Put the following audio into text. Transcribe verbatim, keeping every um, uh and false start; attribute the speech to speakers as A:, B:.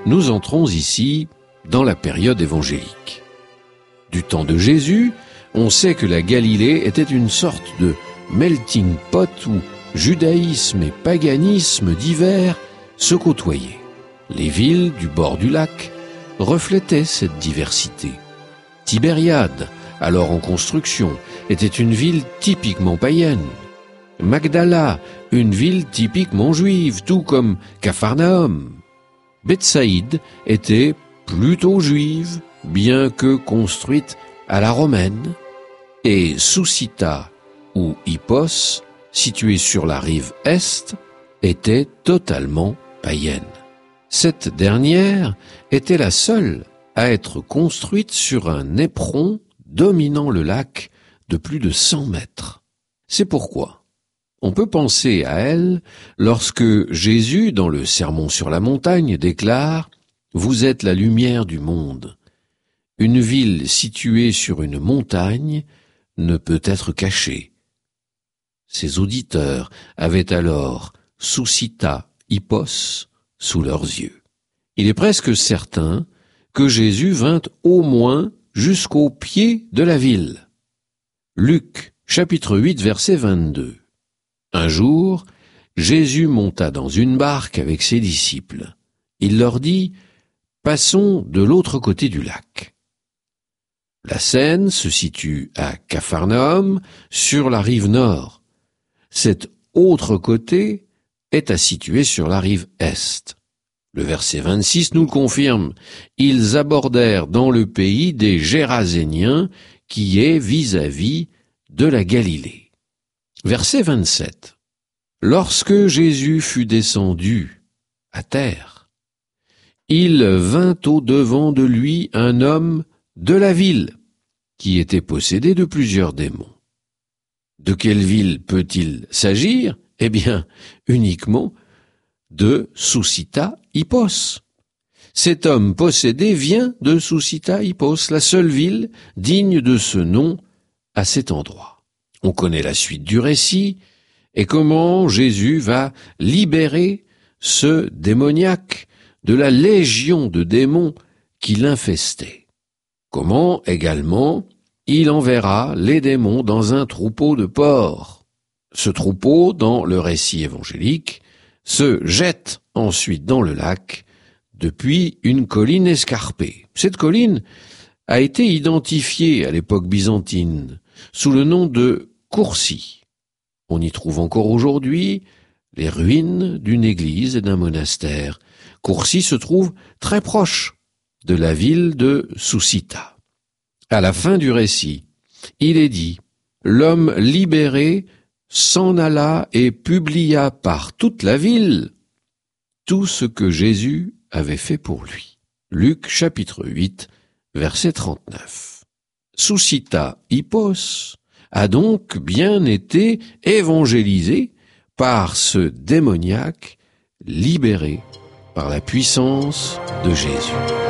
A: Nous entrons ici dans la période évangélique. Du temps de Jésus, on sait que la Galilée était une sorte de melting pot où judaïsme et paganisme divers se côtoyaient. Les villes du bord du lac reflétaient cette diversité. Tibériade, alors en construction, était une ville typiquement païenne. Magdala, une ville typiquement juive, tout comme Capharnaüm. Bethsaïde était plutôt juive, bien que construite à la romaine. Et Soussita ou Hippos, située sur la rive est, était totalement païenne. Cette dernière était la seule à être construite sur un éperon dominant le lac de plus de cent mètres. C'est pourquoi on peut penser à elle lorsque Jésus, dans le Sermon sur la montagne, déclare « Vous êtes la lumière du monde ». Une ville située sur une montagne ne peut être cachée. Ses auditeurs avaient alors Soussita, Hippos sous leurs yeux. Il est presque certain que Jésus vint au moins jusqu'au pied de la ville. Luc, chapitre huit, verset vingt-deux. Un jour, Jésus monta dans une barque avec ses disciples. Il leur dit « Passons de l'autre côté du lac ». La Seine se situe à Capharnaüm, sur la rive nord. Cet autre côté est à situer sur la rive est. Le verset vingt-six nous le confirme. Ils abordèrent dans le pays des Géraséniens, qui est vis-à-vis de la Galilée. Verset vingt-sept. Lorsque Jésus fut descendu à terre, il vint au-devant de lui un homme de la ville, qui était possédé de plusieurs démons. De quelle ville peut-il s'agir? Eh bien, uniquement de Soussita Hippos. Cet homme possédé vient de Soussita Hippos, la seule ville digne de ce nom à cet endroit. On connaît la suite du récit et comment Jésus va libérer ce démoniaque de la légion de démons qui l'infestait. Comment également il enverra les démons dans un troupeau de porcs. Ce troupeau, dans le récit évangélique, se jette ensuite dans le lac depuis une colline escarpée. Cette colline a été identifiée à l'époque byzantine sous le nom de Coursi. On y trouve encore aujourd'hui les ruines d'une église et d'un monastère. Coursi se trouve très proche de la ville de Soussita. À la fin du récit, il est dit « L'homme libéré s'en alla et publia par toute la ville tout ce que Jésus avait fait pour lui. » Luc chapitre huit, verset trente-neuf. Soussita Hippos a donc bien été évangélisé par ce démoniaque libéré par la puissance de Jésus.